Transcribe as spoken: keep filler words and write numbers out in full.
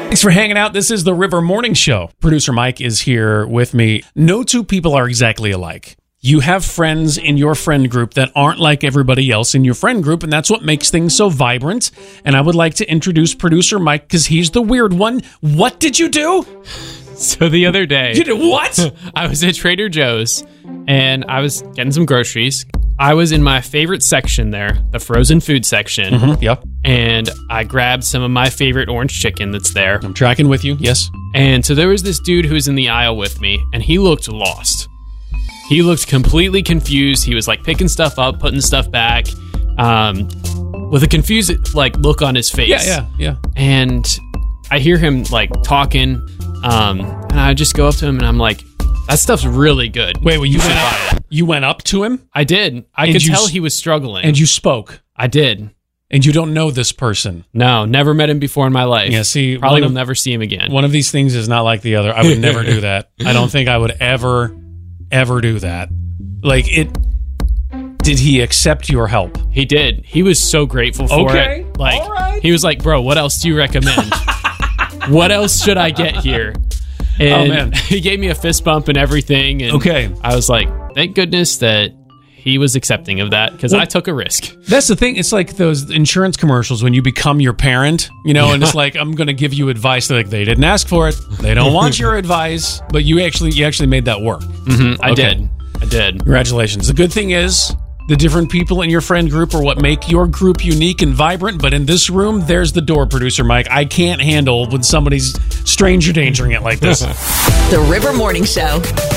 Thanks for hanging out. This is the River Morning Show. Producer Mike is here with me. No two people are exactly alike. You have friends in your friend group that aren't like everybody else in your friend group, and that's what makes things so vibrant. And I would like to introduce Producer Mike because he's the weird one. What did you do? So the other day... You did what? I was at Trader Joe's, and I was getting some groceries. I was in my favorite section there, the frozen food section. Mm-hmm, yep. And I grabbed some of my favorite orange chicken that's there. I'm tracking with you, yes. And so there was this dude who was in the aisle with me, and he looked lost. He looked completely confused. He was like picking stuff up, putting stuff back, um, with a confused like look on his face. Yeah, yeah, yeah. And I hear him like talking, um, and I just go up to him and I'm like, that stuff's really good. Wait, well, you went up, you went up to him? I did. I And could you tell s- he was struggling. And you spoke? I did. And you don't know this person? No, never met him before in my life. Yeah, see, Probably one will of- never see him again. One of these things is not like the other. I would never do that. I don't think I would ever, ever do that. Like, it... Did he accept your help? He did. He was so grateful for Okay, it. Like, all right. he was like, bro, what else do you recommend? What else should I get here? And Oh, man. he gave me a fist bump and everything. And Okay. I was like, thank goodness that he was accepting of that because Well- I took a risk. That's the thing. It's like those insurance commercials when you become your parent, you know, and it's like, I'm going to give you advice. They're like, they didn't ask for it. They don't want your advice. But you actually you actually made that work. Mm-hmm, I Okay. did. I did. Congratulations. The good thing is the different people in your friend group are what make your group unique and vibrant. But in this room, there's the door, Producer Mike. I can't handle when somebody's stranger dangering it like this. The River Morning Show.